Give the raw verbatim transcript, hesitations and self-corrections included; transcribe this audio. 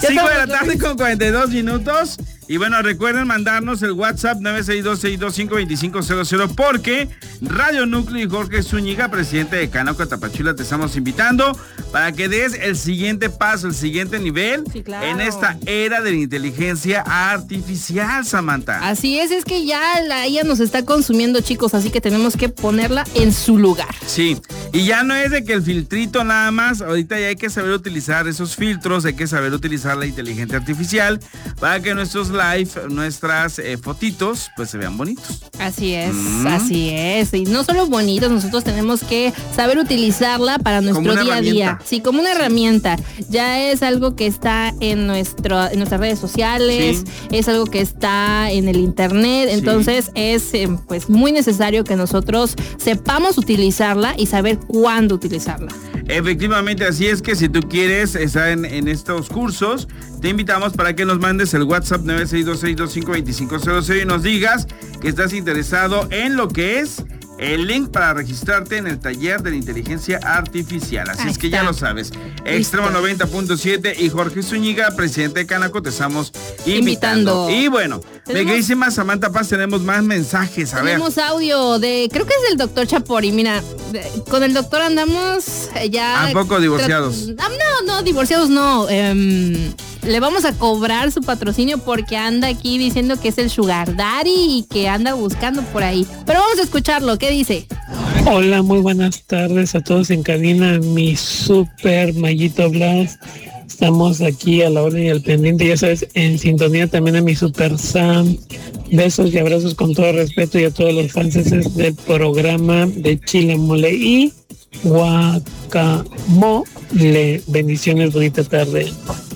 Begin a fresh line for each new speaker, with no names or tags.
cinco de la tarde con cuarenta y dos minutos. Y bueno, recuerden mandarnos el WhatsApp nueve seis dos, seis dos cinco, dos cinco cero cero porque Radio Núcleo y Jorge Zúñiga, presidente de Cánaco Tapachula, te estamos invitando para que des el siguiente paso, el siguiente nivel
sí, claro.
en esta era de la inteligencia artificial, Samantha.
Así es, es que ya la I A nos está consumiendo, chicos, así que tenemos que ponerla en su lugar.
Sí, y ya no es de que el filtrito nada más, ahorita ya hay que saber utilizar esos filtros, hay que saber utilizar la inteligencia artificial para que nuestros live, nuestras eh, fotitos, pues se vean bonitos.
Así es, mm. así es. Y no solo bonitos, nosotros tenemos que saber utilizarla para nuestro día a día. Sí, como una herramienta. Ya es algo que está en, nuestro, en nuestras redes sociales, sí. es algo que está en el internet, sí. entonces es eh, pues muy necesario que nosotros sepamos utilizarla y saber cuándo utilizarla.
Efectivamente, así es que si tú quieres estar en, en estos cursos, te invitamos para que nos mandes el WhatsApp nueve seis dos, seis dos cinco, dos cinco cero cero y nos digas que estás interesado en lo que es el link para registrarte en el taller de la inteligencia artificial. Así Ahí es que está. Ya lo sabes. Extremo noventa punto siete y Jorge Zúñiga, presidente de Cánaco, te estamos invitando. invitando. Y bueno, mi queridísima Samantha Paz, tenemos más mensajes. A
tenemos
ver.
audio de, creo que es del doctor Chapori. Mira, con el doctor andamos ya.
¿A poco divorciados?
Tra- no, no, divorciados no. Eh, le vamos a cobrar su patrocinio porque anda aquí diciendo que es el Sugar Daddy y que anda buscando por ahí. Pero vamos a escucharlo. ¿Qué dice?
Hola, muy buenas tardes a todos en cabina. Mi super Mayito Blas. Estamos aquí a la orden y al pendiente, ya sabes, en sintonía también a mi super Sam. Besos y abrazos con todo respeto y a todos los fans del programa de Chile Mole y Guacamole. Bendiciones, bonita tarde.